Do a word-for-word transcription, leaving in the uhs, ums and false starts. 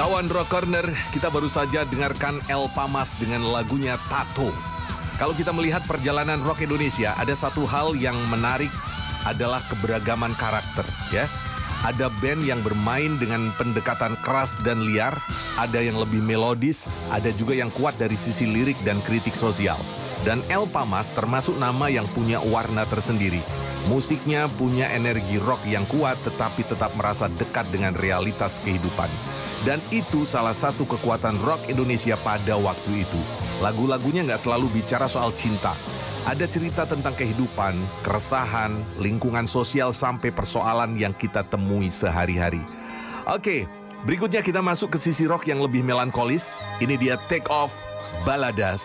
Kawan Rock Corner, kita baru saja dengarkan Elpa Mas dengan lagunya Tato. Kalau kita melihat perjalanan rock Indonesia, ada satu hal yang menarik adalah keberagaman karakter, ya. Ada band yang bermain dengan pendekatan keras dan liar, ada yang lebih melodis, ada juga yang kuat dari sisi lirik dan kritik sosial. Dan Elpa Mas termasuk nama yang punya warna tersendiri. Musiknya punya energi rock yang kuat, tetapi tetap merasa dekat dengan realitas kehidupan. Dan itu salah satu kekuatan rock Indonesia pada waktu itu. Lagu-lagunya nggak selalu bicara soal cinta. Ada cerita tentang kehidupan, keresahan, lingkungan sosial, sampai persoalan yang kita temui sehari-hari. Oke, berikutnya kita masuk ke sisi rock yang lebih melankolis. Ini dia Take Off, balada